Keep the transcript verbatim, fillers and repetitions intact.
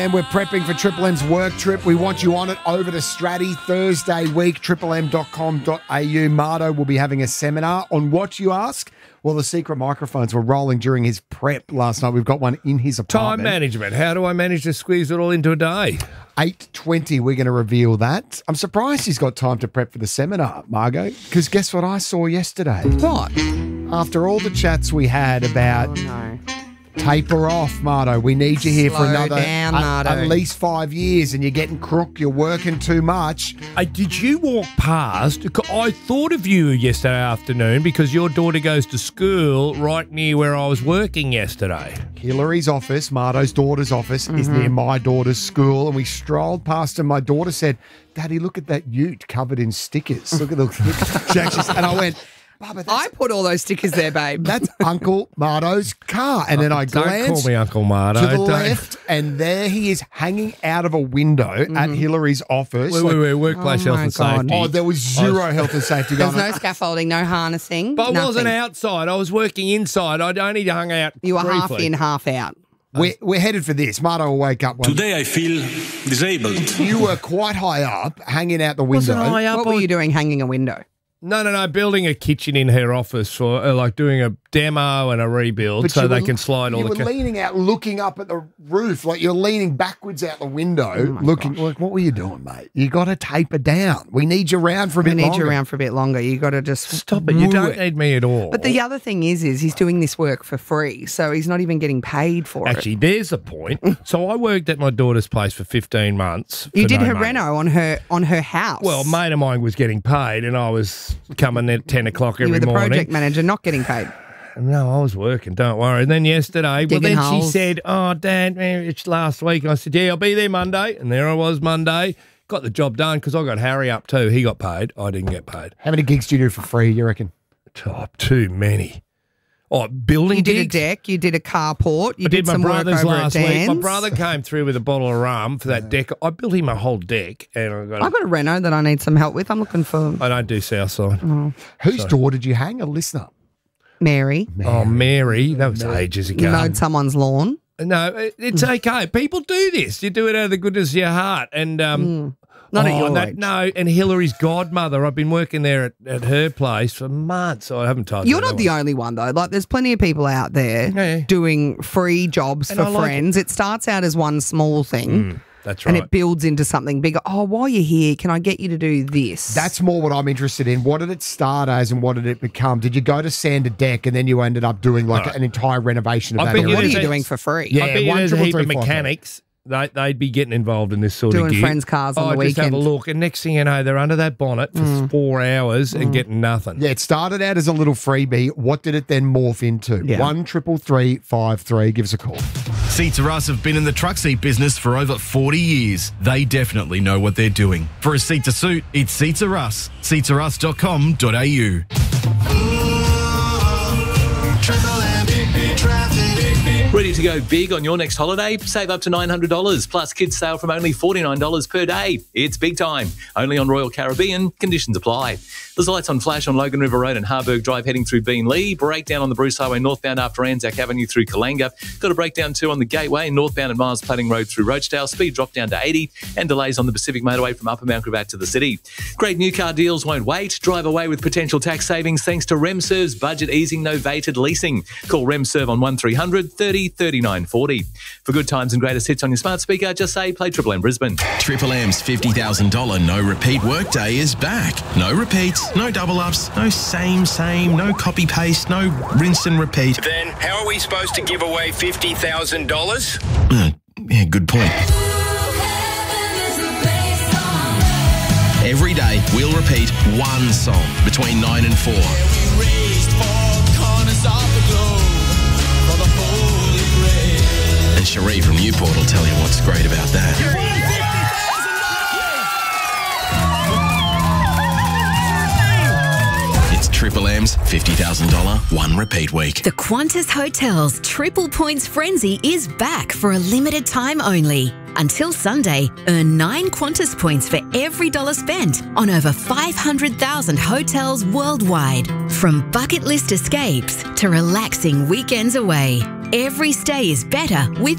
And we're prepping for Triple M's work trip. We want you on it over to Stratty Thursday week, triple m dot com dot a u. Mardo will be having a seminar on what, you ask? Well, the secret microphones were rolling during his prep last night. We've got one in his apartment. Time management. How do I manage to squeeze it all into a day? eight twenty, we're going to reveal that. I'm surprised he's got time to prep for the seminar, Margot, because guess what I saw yesterday? What? After all the chats we had about... Oh, no. Taper off, Mardo. We need you here Slow for another down, a- Mardo. at least five years, and you're getting crook. You're working too much. Uh, did you walk past? I thought of you yesterday afternoon because your daughter goes to school right near where I was working yesterday. Hillary's office, Mardo's daughter's office, mm-hmm. is near my daughter's school, and we strolled past, and my daughter said, "Daddy, look at that ute covered in stickers. Look at the." She actually- and I went, Bubba, I put all those stickers there, babe. That's Uncle Mardo's car. And then I Don't glanced call me Uncle Mardo. to the Don't. left, and there he is hanging out of a window Mm-hmm. at Hillary's office. Wait, Like- wait, wait. Workplace Oh, health my and God. safety. Oh, there was zero health and safety There's going on. no scaffolding, no harnessing. But I nothing. wasn't outside. I was working inside. I'd only hung out You were half briefly. in, half out. We're, we're headed for this. Mardo will wake up one Today I feel disabled. You were quite high up, hanging out the window. Wasn't I up? What I were was- you doing hanging a window? No, no, no. Building a kitchen in her office for uh, like doing a demo and a rebuild But so you they were- can slide all You the. were ca- leaning out, looking up at the roof, like you're leaning backwards out the window, looking. Like, what were you doing, mate? You got to taper down. We need you around for a We bit need longer. you around for a bit longer. You got to just Stop it! You woo don't it. need me at all. But the other thing is, is he's doing this work for free, so he's not even getting paid for Actually, it. there's a point. So I worked at my daughter's place for fifteen months. You for did no her money. reno on her on her house. Well, a mate of mine was getting paid, and I was coming at ten o'clock you every were the morning. project manager, not getting paid. No, I was working. Don't worry. And then yesterday, Digging well, then she holes. said, "Oh, Dad, man, it's last week." And I said, "Yeah, I'll be there Monday." And there I was Monday. Got the job done because I got Harry up too. He got paid. I didn't get paid. How many gigs do you do for free, you reckon? Oh, too many. Oh, building You did a gigs? deck, you did a carport, you I did my some work brother's over last at week. Dan's. My brother came through with a bottle of rum for that deck. I built him a whole deck, and I got. I've got a reno that I need some help with. I'm looking for I don't do Southside. Whose door did you hang? A listener. Mary. Oh, Mary, that was ages ago. You mowed someone's lawn. No, it- it's okay. People do this. You do it out of the goodness of your heart, and um, Not at oh, your that- age. No, and Hillary's godmother. I've been working there at, at her place for months. I haven't told you. You're not the only one though. Like, there's plenty of people out there Yeah. doing free jobs And for I like friends. It. starts out as one small thing, That's and right. it builds into something bigger. Oh, while you're here, can I get you to do this? That's more what I'm interested in. What did it start as and what did it become? Did you go to sand a deck and then you ended up doing like No. an entire renovation of I that bet you area? what are there's you a- doing for free? Yeah, I bet you one there's a triple heap three of five five. mechanics. They, they'd be getting involved in this sort Doing of gig. friends' cars on oh, the just have a weekend. look, and next thing you know, they're under that bonnet for four hours and getting nothing. Yeah, it started out as a little freebie. What did it then morph into? Yeah. One triple three five three. Give us a call. Seats R Us have been in the truck seat business for over forty years. They definitely know what they're doing. For a seat to suit, it's Seats R Us. seats r us dot com dot a u. Ready to go big on your next holiday? Save up to nine hundred dollars plus kids sale from only forty-nine dollars per day. It's big time. Only on Royal Caribbean. Conditions apply. There's lights on flash on Logan River Road and Harburg Drive heading through Beenleigh. Breakdown on the Bruce Highway northbound after Anzac Avenue through Kalanga. Got a breakdown too on the Gateway northbound at Mars Plating Road through Rochedale. Speed drop down to eighty and delays on the Pacific Motorway from Upper Mount Gravatt to the city. Great new car deals won't wait. Drive away with potential tax savings thanks to RemServe's budget easing novated leasing. Call RemServe on one three hundred thirty thirty-nine forty. For good times and greatest hits on your smart speaker, just say play Triple M Brisbane. Triple M's fifty thousand dollars no repeat workday is back. No repeats, no double ups, no same, same, no copy paste, no rinse and repeat. Then how are we supposed to give away fifty thousand dollars? Uh, yeah, good point. Every day, we'll repeat one song between nine and four. And Cherie from Newport will tell you what's great about that. It's Triple M's fifty thousand dollars one repeat week. The Qantas Hotels Triple Points Frenzy is back for a limited time only. Until Sunday, earn nine Qantas points for every dollar spent on over five hundred thousand hotels worldwide. From bucket list escapes to relaxing weekends away, every stay is better with